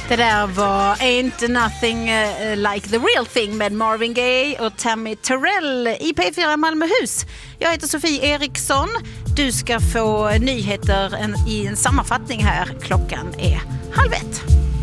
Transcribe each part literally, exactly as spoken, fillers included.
Det där var Ain't Nothing Like the Real Thing med Marvin Gaye och Tammy Terrell i P fyra Malmöhus. Jag heter Sofie Eriksson. Du ska få nyheter i en sammanfattning här. Klockan är halv ett.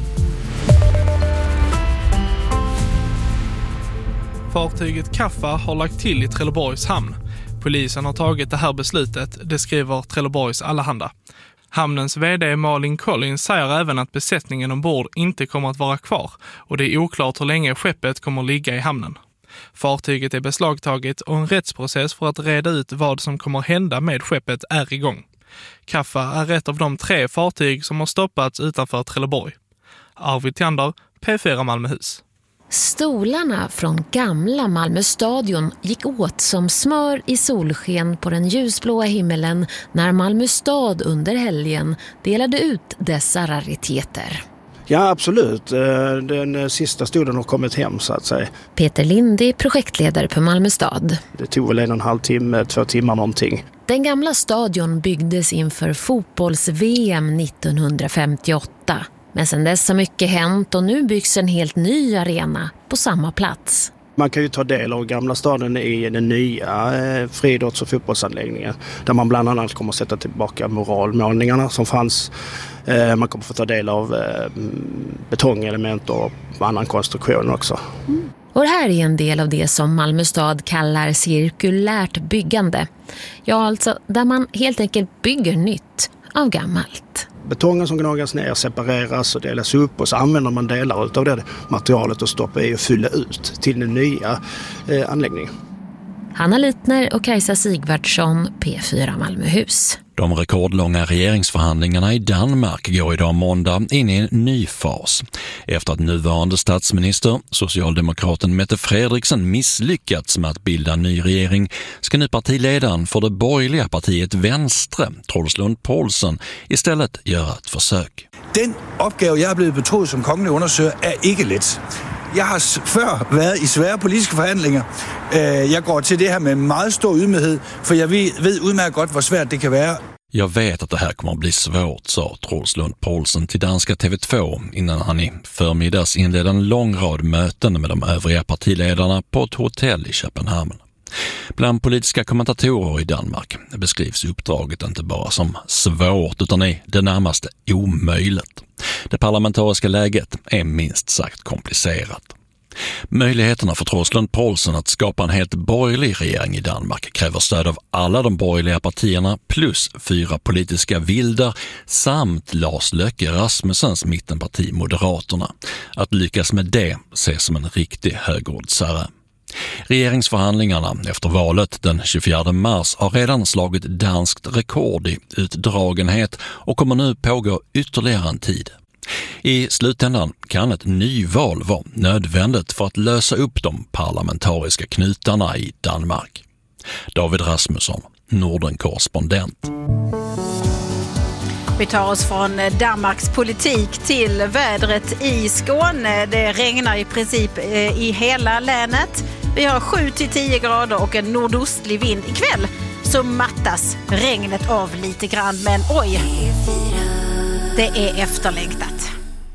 Fartyget Kaffa har lagt till i Trelleborgs hamn. Polisen har tagit det här beslutet, det skriver Trelleborgs Allehanda. Hamnens vd Malin Collins säger även att besättningen ombord inte kommer att vara kvar och det är oklart hur länge skeppet kommer ligga i hamnen. Fartyget är beslagtaget och en rättsprocess för att reda ut vad som kommer hända med skeppet är igång. Kaffa är ett av de tre fartyg som har stoppats utanför Trelleborg. Arvid Tiander, P fyra Malmöhus. Stolarna från gamla Malmö stadion gick åt som smör i solsken på den ljusblåa himmelen när Malmö stad under helgen delade ut dessa rariteter. Ja, absolut. Den sista stolen har kommit hem så att säga. Peter Linde, projektledare på Malmö stad. Det tog väl en och en halv timme, två timmar någonting. Den gamla stadion byggdes inför fotbolls-V M nittonhundrafemtioåtta. Men sedan dess har mycket hänt och nu byggs en helt ny arena på samma plats. Man kan ju ta del av gamla staden i den nya eh, friidrotts- och fotbollsanläggningen. Där man bland annat kommer att sätta tillbaka moralmålningarna som fanns. Eh, man kommer att få ta del av eh, betongelement och annan konstruktion också. Mm. Och det här är en del av det som Malmö stad kallar cirkulärt byggande. Ja, alltså där man helt enkelt bygger nytt av gammalt. Betongen som gnagas ner separeras och delas upp och så använder man delar av det materialet och stoppar i och fylla ut till den nya eh, anläggningen. Hanna Litner och Kajsa Sigvardsson, P fyra Malmöhus. De rekordlånga regeringsförhandlingarna i Danmark går idag måndag in i en ny fas. Efter att nuvarande statsminister, socialdemokraten Mette Frederiksen, misslyckats med att bilda en ny regering ska nu partiledaren för det borgerliga partiet Venstre, Troels Lund Poulsen, istället göra ett försök. Den opgave jag er blevet betroet som kongelig undersøger er ikke let. Jeg har før været i svære politiske forhandlinger. Jeg går til det her med meget stor ydmyghed, for jeg ved udmærket godt, hvor svært det kan være. Jag vet att det här kommer att bli svårt, sa Troels Lund Poulsen till danska T V två innan han i förmiddags inledde en lång rad möten med de övriga partiledarna på ett hotell i Köpenhamn. Bland politiska kommentatorer i Danmark beskrivs uppdraget inte bara som svårt utan är det närmaste omöjligt. Det parlamentariska läget är minst sagt komplicerat. Möjligheterna för Troels Lund Poulsen att skapa en helt borgerlig regering i Danmark kräver stöd av alla de borgerliga partierna plus fyra politiska vildar samt Lars Løkke Rasmussens mittenparti Moderaterna. Att lyckas med det ses som en riktig högoddsare. Regeringsförhandlingarna efter valet den tjugofjärde mars har redan slagit danskt rekord i utdragenhet och kommer nu pågå ytterligare en tid. I slutändan kan ett nyval vara nödvändigt för att lösa upp de parlamentariska knutarna i Danmark. David Rasmusson, Norden-korrespondent. Vi tar oss från Danmarks politik till vädret i Skåne. Det regnar i princip i hela länet. Vi har sju till tio grader och en nordostlig vind. Ikväll så mattas regnet av lite grann, men oj, det är efterlängtat.